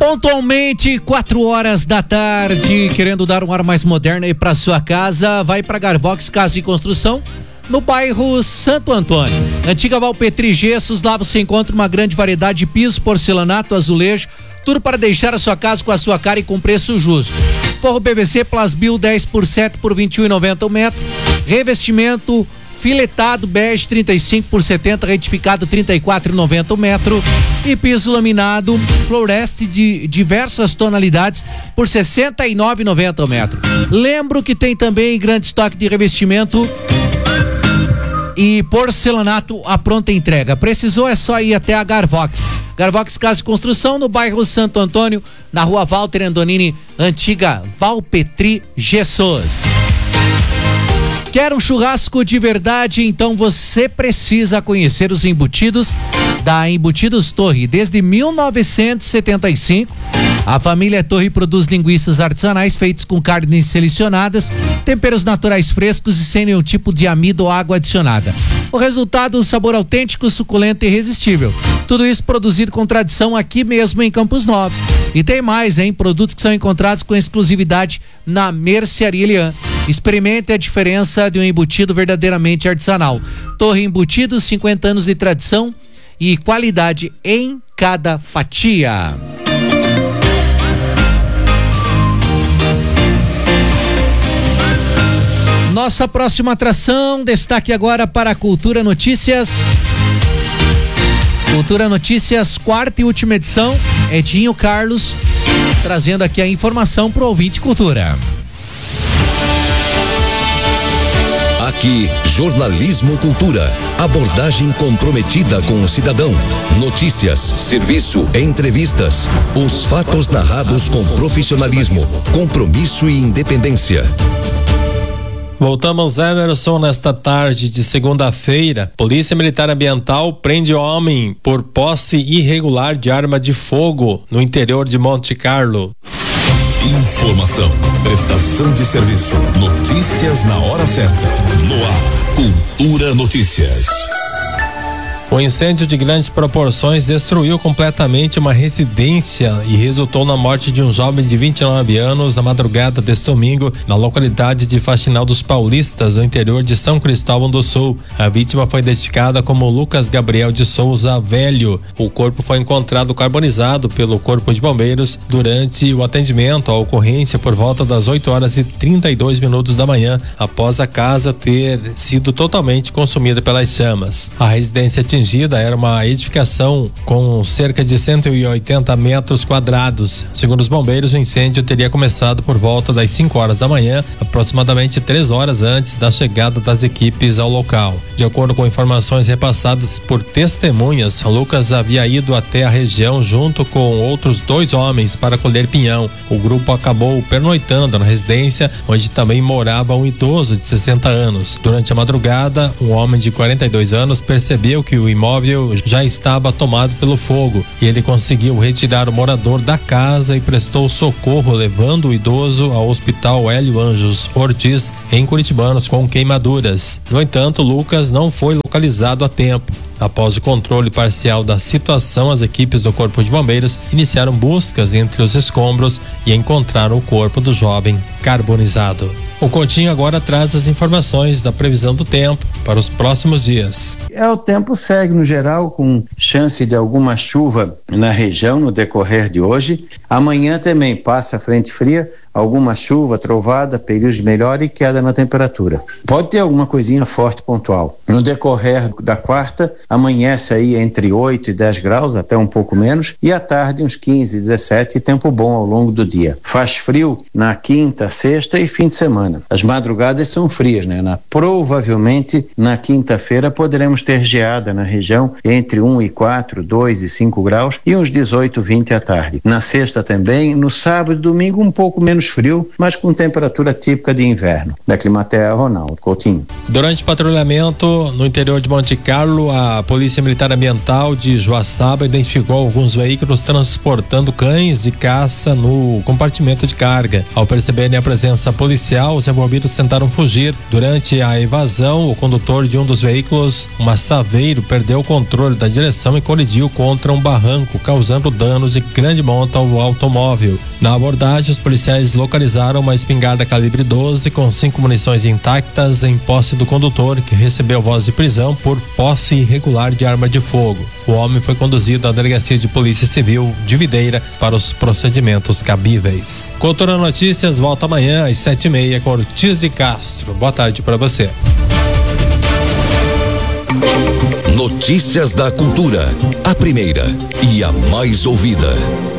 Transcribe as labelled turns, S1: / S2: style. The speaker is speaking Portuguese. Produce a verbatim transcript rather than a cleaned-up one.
S1: Pontualmente, quatro horas da tarde, querendo dar um ar mais moderno aí para sua casa, vai para Garvox Casa e Construção, no bairro Santo Antônio. Antiga Valpetri Gessos, lá você encontra uma grande variedade de piso, porcelanato, azulejo, tudo para deixar a sua casa com a sua cara e com preço justo. Forro P V C Plasbil dez por cento por vinte e um reais e noventa centavos o metro. Revestimento filetado bege trinta e cinco por setenta, retificado trinta e quatro reais e noventa centavos o metro. E piso laminado Floreste de diversas tonalidades por sessenta e nove reais e noventa centavos o metro. Lembro que tem também grande estoque de revestimento e porcelanato à pronta entrega. Precisou, é só ir até a Garvox. Garvox Casa e Construção, no bairro Santo Antônio, na rua Walter Andonini, antiga Valpetri Gessos. Quer um churrasco de verdade? Então você precisa conhecer os embutidos da Embutidos Torre. Desde mil novecentos e setenta e cinco, a família Torre produz linguiças artesanais feitas com carnes selecionadas, temperos naturais frescos e sem nenhum tipo de amido ou água adicionada. O resultado, um sabor autêntico, suculento e irresistível. Tudo isso produzido com tradição aqui mesmo em Campos Novos. E tem mais, hein? Produtos que são encontrados com exclusividade na Mercearia Elian. Experimente a diferença de um embutido verdadeiramente artesanal. Torre Embutidos, cinquenta anos de tradição e qualidade em cada fatia. Nossa próxima atração, destaque agora para a Cultura Notícias. Cultura Notícias, quarta e última edição. Edinho Carlos trazendo aqui a informação para o ouvinte Cultura.
S2: Aqui, Jornalismo Cultura. Abordagem comprometida com o cidadão. Notícias, serviço, entrevistas. Os fatos narrados com profissionalismo, compromisso e independência.
S3: Voltamos, Emerson, nesta tarde de segunda-feira. Polícia Militar Ambiental prende homem por posse irregular de arma de fogo no interior de Monte Carlo.
S2: Informação, prestação de serviço, notícias na hora certa. No ar, Cultura Notícias.
S3: O incêndio de grandes proporções destruiu completamente uma residência e resultou na morte de um jovem de vinte e nove anos na madrugada deste domingo, na localidade de Faxinal dos Paulistas, no interior de São Cristóvão do Sul. A vítima foi identificada como Lucas Gabriel de Souza Velho. O corpo foi encontrado carbonizado pelo Corpo de Bombeiros durante o atendimento à ocorrência por volta das oito horas e trinta e dois minutos da manhã, após a casa ter sido totalmente consumida pelas chamas. A residência atingida era uma edificação com cerca de cento e oitenta metros quadrados. Segundo os bombeiros, o incêndio teria começado por volta das cinco horas da manhã, aproximadamente três horas antes da chegada das equipes ao local. De acordo com informações repassadas por testemunhas, Lucas havia ido até a região junto com outros dois homens para colher pinhão. O grupo acabou pernoitando na residência, onde também morava um idoso de sessenta anos. Durante a madrugada, um homem de quarenta e dois anos percebeu que o imóvel já estava tomado pelo fogo e ele conseguiu retirar o morador da casa e prestou socorro, levando o idoso ao Hospital Hélio Anjos Ortiz, em Curitibanos, com queimaduras. No entanto, Lucas não foi localizado a tempo. Após o controle parcial da situação, as equipes do Corpo de Bombeiros iniciaram buscas entre os escombros e encontraram o corpo do jovem carbonizado. O Coutinho agora traz as informações da previsão do tempo para os próximos dias.
S4: É, o tempo segue no geral com chance de alguma chuva na região no decorrer de hoje. Amanhã também passa a frente fria, alguma chuva, trovada, períodos de melhora e queda na temperatura. Pode ter alguma coisinha forte pontual. No decorrer da quarta, amanhece aí entre oito e dez graus, até um pouco menos, e à tarde uns quinze, dezessete, e tempo bom ao longo do dia. Faz frio na quinta, sexta e fim de semana. As madrugadas são frias, né? Na, provavelmente na quinta-feira poderemos ter geada na região entre um e quatro, dois e cinco graus e uns dezoito, vinte à tarde. Na sexta também, no sábado e domingo um pouco menos frio, mas com temperatura típica de inverno. Da Climatea, Ronaldo Coutinho.
S3: Durante patrulhamento no interior de Monte Carlo, a Polícia Militar Ambiental de Joaçaba identificou alguns veículos transportando cães de caça no compartimento de carga. Ao perceberem a presença policial, os envolvidos tentaram fugir. Durante a evasão, o condutor de um dos veículos, uma Saveiro, perdeu o controle da direção e colidiu contra um barranco, causando danos de grande monta ao automóvel. Na abordagem, os policiais localizaram uma espingarda calibre doze com cinco munições intactas em posse do condutor, que recebeu voz de prisão por posse irregular de arma de fogo. O homem foi conduzido à delegacia de polícia civil de Videira para os procedimentos cabíveis. Cultura Notícias volta amanhã às sete e meia com Ortiz de Castro. Boa tarde para você.
S2: Notícias da Cultura, a primeira e a mais ouvida.